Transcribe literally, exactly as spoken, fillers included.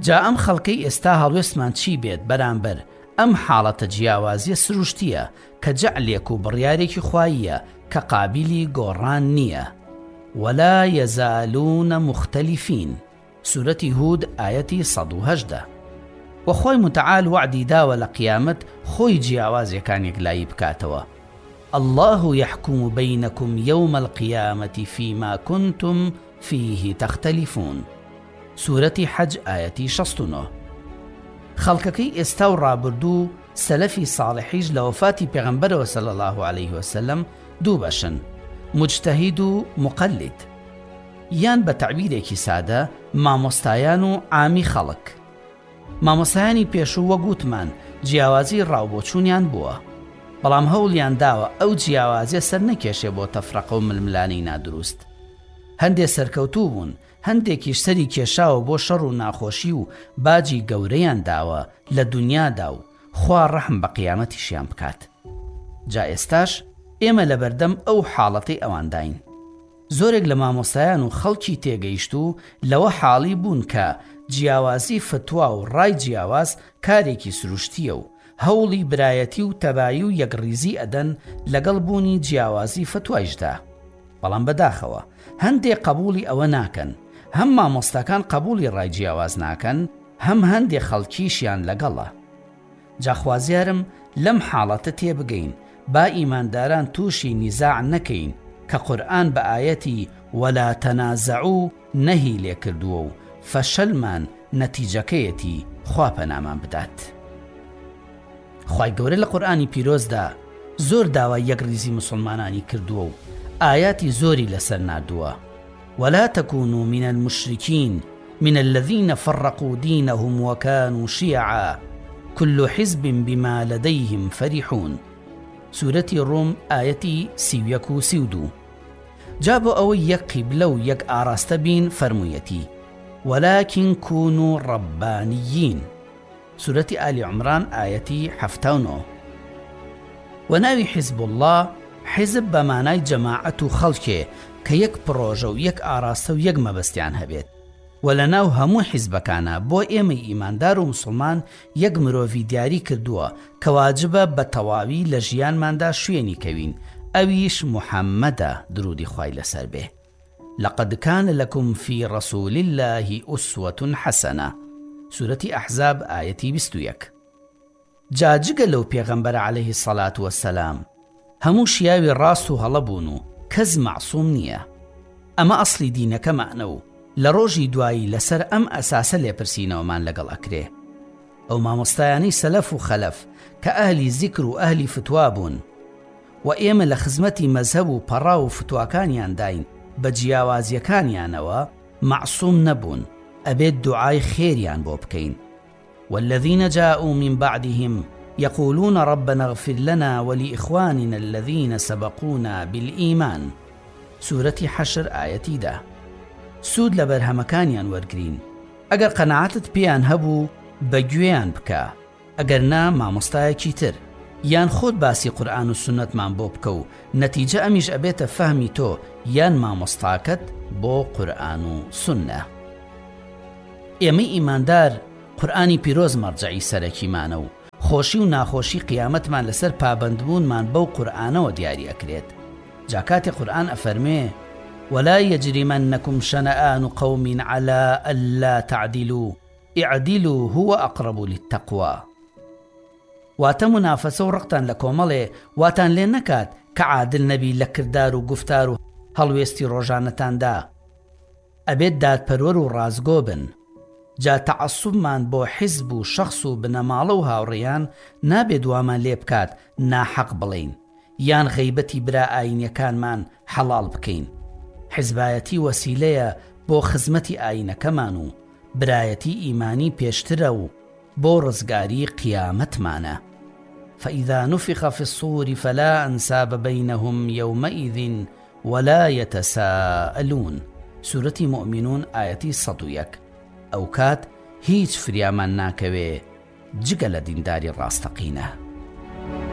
جا ئەم خەڵکەی ئێستا هەڵوێستمان چی بێت بەرامبەر ئەم حاڵەتە جیاوازیە سروشتیە کە جەعلێک و بڕیارێکی خواییە کە قابلی گۆڕان نییە. ولا يزالون مختلفين سورة هود آية صد وهجدة. وخوي متعال وعدي داوى لقيامت خوي جياوازي كان يقلاي بكاتوا. الله يحكم بينكم يوم القيامة فيما كنتم فيه تختلفون سورة حج آية شصتنو. خلقكي استو رابردو سلفي صالحيج لوفاتي پیغمبر صلى الله عليه وسلم دو باشن، مجتهد و مقلد، یان بە تعبیرێکی سادە مامۆستایان و عامی خەڵک. مامۆستایانی پێشوو وەگوتمان جیاوازی ڕاوبۆچوونیان بووە، بەڵام هەوڵیان داوە ئەو جیاوازیە سەر نەکێشێ بۆ تەفرەقە و ململانی نادروست. هەندێک سەرکەوتوو بوون، هەندێکیش سەری کێشاوە بۆ شەڕ و ناخۆشی و باجی گەورەیان داوە لە دونیادا و خوا ڕەحم بە قیامەتیشیان بکات. جا ئێستاش ئێمە لە بەردەم ئەو حاڵەتی ئەوانداین. زۆرێک لە مامۆستایان و خەڵکی تێگەیشت و لەوە حاڵی بوون کە جیاوازی فتوا و ڕای جیاواز کارێکی سروشتیە و هەوڵی برایەتی و تەبایی و یەکڕیزی ئەدەن لەگەڵ بوونی جیاوازی فتوایشدا. بەڵام بەداخەوە هەندێک قبولی ئەوە ناکەن، هەم مامۆستاکان قبولی ڕای جیاواز ناکەن، هەم هەندێک خەڵکیشیان لەگەڵە. جاخوازیارم لەم حاڵەتە تێبگەین با ئیمانداران تووشی نیزاع نەکەین کە قورئان بە ئایەتی وەلا تەنازەعوو نەهی لێ کردووە و فەشەلمان نەتیجەکەیەتی خوا پەنامان بدات. خوای گەورە لە قورئانی پیرۆزدا زۆر داوای یەکڕیزی مسلمانانی کردووە و ئایاتی زۆری لەسەر ناردووە. ولا تكونوا من المشركين من الذين فرقوا دينهم وكانوا شيعا كل حزب بما لديهم فرحون سورة الروم آية سيويك وسيودو. جابوا أو يك قبلو يك آراستبين فرميتي ولكن كونوا ربانيين سورة آل عمران آية حفتاونو. وناوي حزب الله حزب بمعنى جماعة خلقه كيك بروجو يك آراستو يك مبستيان هبيت. ولناو همو حزبكانا بو ئێمەی ئیماندار و مسلمان یەک مرۆڤی دیاری کردووە کە واجبە بە تەواوی لە ژیانماندا شوێنی کەوین، ئەویش محەممەدە درودی خوای لەسەر بێ. لقد كان لكم في رسول الله أسوة حسنة سورة أحزاب آية بیست و یەک. جاجگە لەو پێغەمبەر عليه الصلاة والسلام هەموو شیاوی ڕاست و هەڵەبوون و کەس معسووم نییە. ئەمە ئەسڵی دینەکە معنە و لە ڕۆژی دوایی لەسەر ئەم ئەساسە لێپرسینەوەمان لەگەڵ ئەکرێ. ئەو مامۆستایانی سەلەف و خەلەف کە ئەهلی زیکر و ئەهلی فتوا بوون و ئێمە لە خزمەتی مەزهەب و پەڕا و فتواکانیان داین بە جیاوازیەکانیانەوە معسووم نەبوون، ئەبێت دوعای خێریان بۆ بکەین. والذين جاءوا من بعدهم يقولون ربنا اغفر لنا ولإخواننا الذين سبقونا بالإيمان سورة حشر آية ده. سود لە بەرهەمەکانیان وەرگرین، ئەگەر قەنەعەتت پێیان هەبوو بەگوێیان بکە، ئەگەر نا مامۆستایەکی تر یان خۆت باسی قورئان و سونەتمان بۆ بکە و نەتیجە ئەمیش ئەبێتە فەهمی تۆ یان مامۆستاکەت بۆ قورئان و سونە. ئێمەی ئیماندار قورئانی پیرۆز مەرجەعی سەرەکیمانە و خۆشی و ناخۆشی قیامەتمان لەسەر پابەندبوونمان بەو قورئانەوە دیاری ئەکرێت. جا کاتی قورئان ئەفەرمێ ولا يجرمنكم شنآن قوم على ألا تعدلوا اعدلوا هو أقرب للتقوى. واتە منافەسە و ڕقتان لە کۆمەڵێ واتان لێ نەکات کە عادل نەبی لە کردار و گفتار و هەڵوێستی ڕۆژانەتاندا. ئەبێت دادپەروەر و ڕازگۆ بن. جا تەعەسوبمان بۆ حیزب و شەخص و بنەماڵە و هاوڕێیان نابێت وامان لێ بکات ناحەق بڵین یان غەیبەتی برا ئاینیەکانمان حەڵاڵ بکەین. حزبایەتی وەسیلەیە بۆ خزمەتی ئاینەکەمان و برایەتی ئیمانی پێشترە و بۆ ڕزگاری قیامەتمانە. فإذا نفخ في الصور فلا أنساب بينهم يومئذ ولا يتساءلون سورة مؤمنون آية صد و یەک. ئەو کات هیچ فریامان ناکەوێ جگە لە دینداری ڕاستەقینە.